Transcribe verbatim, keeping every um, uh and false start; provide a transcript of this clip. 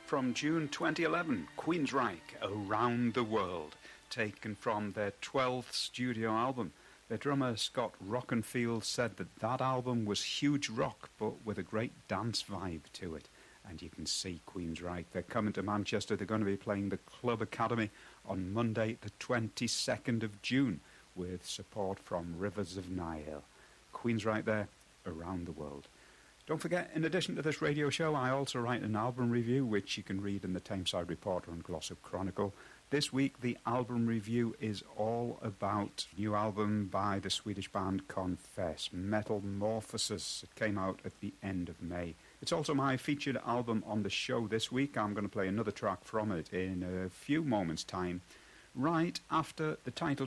From June twenty eleven, Queensryche, Around the World, taken from their twelfth studio album. Their drummer Scott Rockenfield said that that album was huge rock, but with a great dance vibe to it. And you can see Queensryche. They're coming to Manchester. They're going to be playing the Club Academy on Monday, the twenty-second of June, with support from Rivers of Nihil. Queensryche there, Around the World. Don't forget, in addition to this radio show, I also write an album review, which you can read in the Tameside Reporter and Glossop Chronicle. This week, the album review is all about a new album by the Swedish band Confess, Metamorphosis. It came out at the end of May. It's also my featured album on the show this week. I'm going to play another track from it in a few moments' time, right after the title